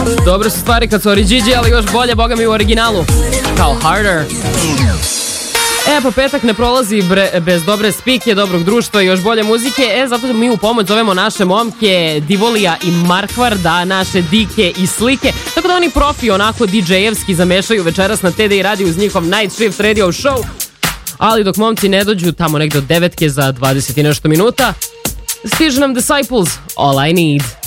Dobre su stvari kad su oriđiđi, ali još bolje, boga mi, u originalu. Kao Harder. Pa petak ne prolazi bez dobre spike, dobrog društva i još bolje muzike. Zato mi u pomoć zovemo naše momke Divolija i Markvarda, naše dike i slike. Tako da oni profi onako DJ-evski zamešaju večeras na TD i radi uz njihov Night Shift Radio Show. Ali dok momci ne dođu tamo negdje od 9 za 20 i nešto minuta, stiže nam Disciples, All I Need.